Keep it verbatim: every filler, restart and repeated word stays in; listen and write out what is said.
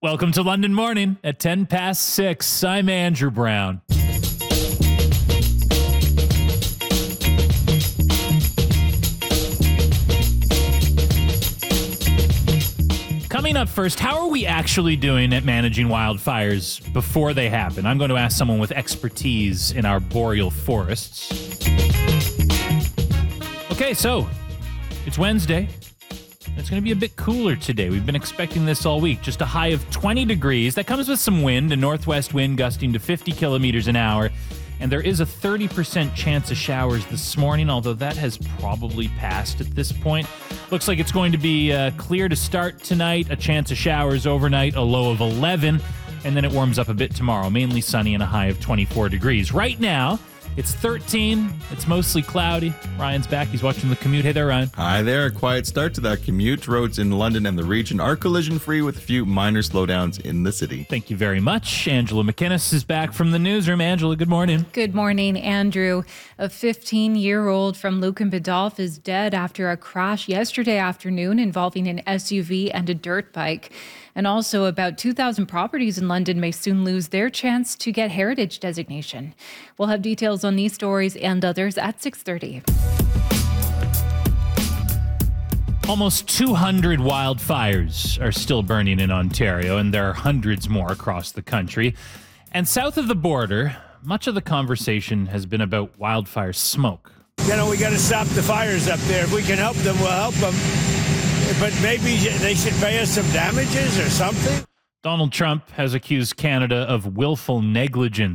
Welcome to London Morning at ten past six. I'm Andrew Brown. Coming up first, how are we actually doing at managing wildfires before they happen? I'm going to ask someone with expertise in our boreal forests. Okay, so it's Wednesday. It's going to be a bit cooler today. We've been expecting this all week. Just a high of twenty degrees. That comes with some wind, a northwest wind gusting to fifty kilometers an hour. And there is a thirty percent chance of showers this morning, although that has probably passed at this point. Looks like it's going to be uh, clear to start tonight, a chance of showers overnight, a low of eleven, and then it warms up a bit tomorrow, mainly sunny and a high of twenty-four degrees. Right now, it's thirteen. It's mostly cloudy. Ryan's back. He's watching the commute. Hey there, Ryan. Hi there. A quiet start to that commute. Roads in London and the region are collision-free with a few minor slowdowns in the city. Thank you very much. Angela McInnes is back from the newsroom. Angela, good morning. Good morning, Andrew. A fifteen-year-old from Lucan Biddulph is dead after a crash yesterday afternoon involving an S U V and a dirt bike. And also, about two thousand properties in London may soon lose their chance to get heritage designation. We'll have details on these stories and others at six thirty. Almost two hundred wildfires are still burning in Ontario, and there are hundreds more across the country. And south of the border, much of the conversation has been about wildfire smoke. You know, we got to stop the fires up there. If we can help them, we'll help them. But maybe they should pay us some damages or something. Donald Trump has accused Canada of willful negligence